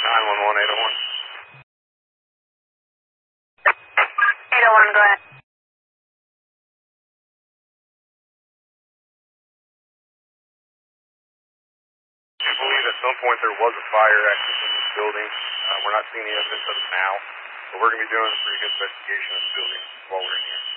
911, 801. 801, go ahead. We believe at some point there was a fire actually in this building. We're not seeing the evidence of it now, but we're going to be doing a pretty good investigation of this building while we're in here.